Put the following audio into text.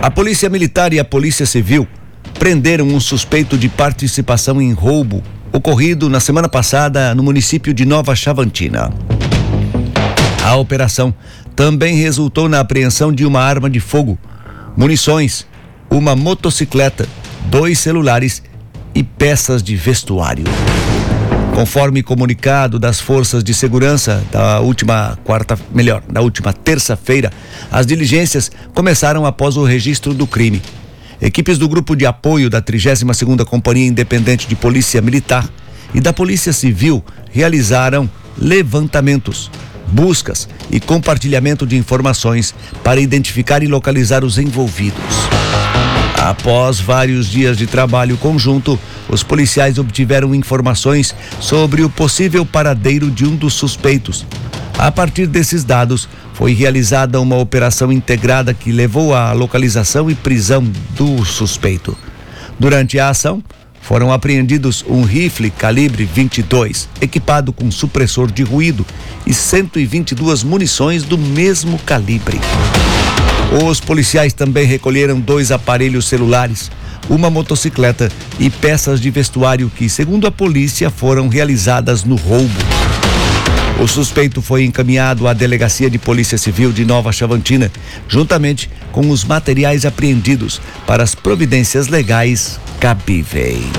A Polícia Militar e a Polícia Civil prenderam um suspeito de participação em roubo ocorrido na semana passada no município de Nova Chavantina. A operação também resultou na apreensão de uma arma de fogo, munições, uma motocicleta, 2 celulares e peças de vestuário. Conforme comunicado das forças de segurança da última terça-feira, as diligências começaram após o registro do crime. Equipes do Grupo de Apoio da 32ª Companhia Independente de Polícia Militar e da Polícia Civil realizaram levantamentos, buscas e compartilhamento de informações para identificar e localizar os envolvidos. Após vários dias de trabalho conjunto, os policiais obtiveram informações sobre o possível paradeiro de um dos suspeitos. A partir desses dados, foi realizada uma operação integrada que levou à localização e prisão do suspeito. Durante a ação, foram apreendidos um rifle calibre 22, equipado com supressor de ruído, e 122 munições do mesmo calibre. Os policiais também recolheram 2 aparelhos celulares, uma motocicleta e peças de vestuário que, segundo a polícia, foram realizadas no roubo. O suspeito foi encaminhado à Delegacia de Polícia Civil de Nova Chavantina, juntamente com os materiais apreendidos para as providências legais cabíveis.